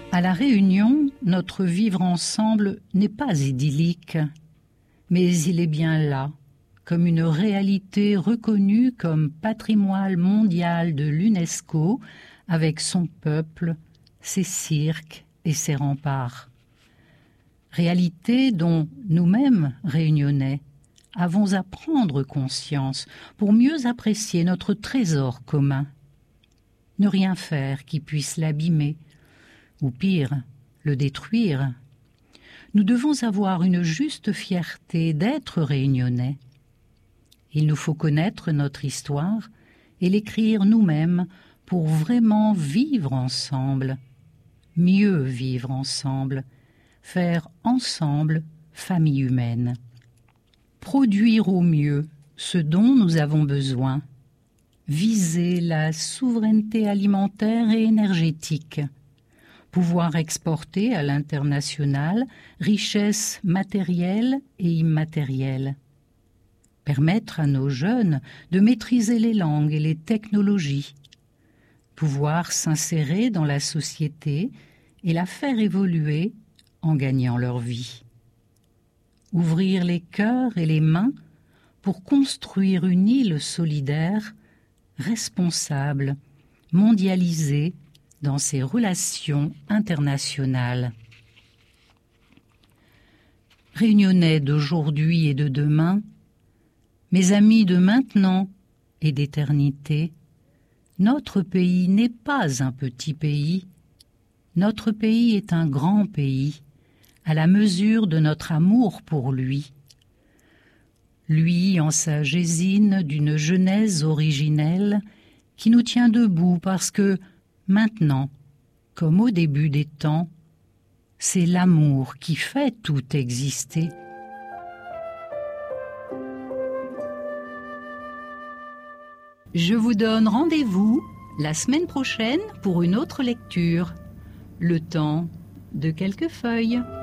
À La Réunion, notre vivre ensemble n'est pas idyllique, mais il est bien là, comme une réalité reconnue comme patrimoine mondial de l'UNESCO, avec son peuple, ses cirques et ses remparts. Réalité dont nous-mêmes, Réunionnais, avons à prendre conscience pour mieux apprécier notre trésor commun. Ne rien faire qui puisse l'abîmer, ou pire, le détruire. Nous devons avoir une juste fierté d'être Réunionnais. Il nous faut connaître notre histoire et l'écrire nous-mêmes pour vraiment vivre ensemble, mieux vivre ensemble, faire ensemble famille humaine. Produire au mieux ce dont nous avons besoin, viser la souveraineté alimentaire et énergétique, pouvoir exporter à l'international richesses matérielles et immatérielles, permettre à nos jeunes de maîtriser les langues et les technologies, pouvoir s'insérer dans la société et la faire évoluer en gagnant leur vie. Ouvrir les cœurs et les mains pour construire une île solidaire, responsable, mondialisée dans ses relations internationales. Réunionnais d'aujourd'hui et de demain, mes amis de maintenant et d'éternité, notre pays n'est pas un petit pays, notre pays est un grand pays, à la mesure de notre amour pour lui. Lui en sa gésine d'une genèse originelle qui nous tient debout parce que, maintenant, comme au début des temps, c'est l'amour qui fait tout exister. Je vous donne rendez-vous la semaine prochaine pour une autre lecture. Le temps de quelques feuilles.